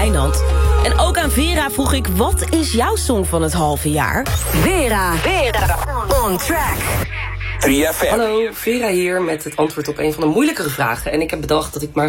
Wijnand. En ook aan Vera vroeg ik, wat is jouw song van het halve jaar? Vera, on track. 3FM. Hallo, Vera hier met het antwoord op een van de moeilijkere vragen. En ik heb bedacht dat ik maar